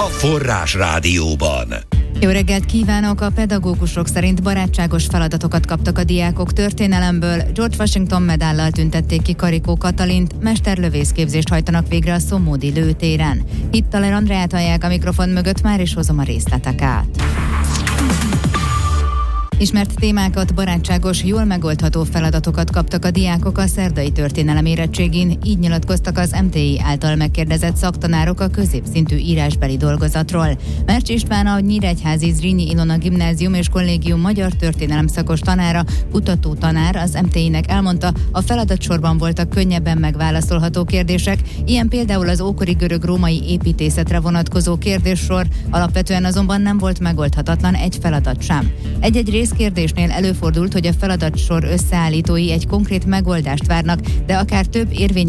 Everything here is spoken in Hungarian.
Forrás Rádióban. Jó reggelt kívánok! A pedagógusok szerint barátságos feladatokat kaptak a diákok történelemből. George Washington medállal tüntették ki Karikó Katalint, mesterlövészképzést hajtanak végre a Szomódi lőtéren. Hittaler Andreát hallják a mikrofon mögött, már is hozom a részleteket. Ismert témákat, barátságos, jól megoldható feladatokat kaptak a diákok a szerdai történelem érettségin, így nyilatkoztak az MTI által megkérdezett szaktanárok a középszintű írásbeli dolgozatról. Mercs István, a Nyíregyházi Zrínyi Ilona Gimnázium és Kollégium magyar történelem szakos tanára, kutató tanár az MTI-nek elmondta, a feladatsorban voltak könnyebben megválaszolható kérdések, ilyen például az ókori görög-római építészetre vonatkozó kérdéssor, alapvetően azonban nem volt megoldhatatlan egy feladat sem. Egy-egy kérdésnél előfordult, hogy a feladatsor összeállítói egy konkrét megoldást várnak, de akár több